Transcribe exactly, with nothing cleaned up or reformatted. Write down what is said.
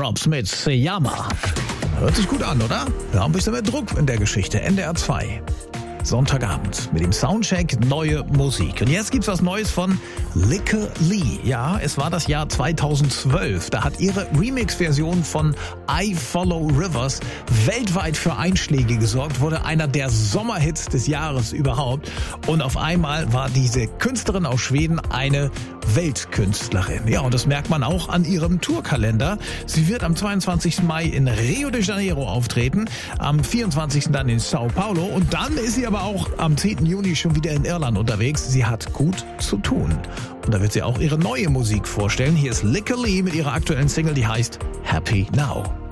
Drops mit Seyama. Hört sich gut an, oder? Ja, ein bisschen mehr Druck in der Geschichte. N D R zwei. Sonntagabend mit dem Soundcheck neue Musik. Und jetzt gibt's was Neues von Lykke Li. Ja, es war das Jahr zweitausendzwölf. Da hat ihre Remix-Version von I Follow Rivers weltweit für Einschläge gesorgt, wurde einer der Sommerhits des Jahres überhaupt. Und auf einmal war diese Künstlerin aus Schweden eine Weltkünstlerin. Ja, und das merkt man auch an ihrem Tourkalender. Sie wird am zweiundzwanzigsten Mai in Rio de Janeiro auftreten, am vierundzwanzigsten dann in Sao Paulo und dann ist sie aber auch am zehnten Juni schon wieder in Irland unterwegs. Sie hat gut zu tun. Und da wird sie auch ihre neue Musik vorstellen. Hier ist Lykke Li mit ihrer aktuellen Single, die heißt Happy Now.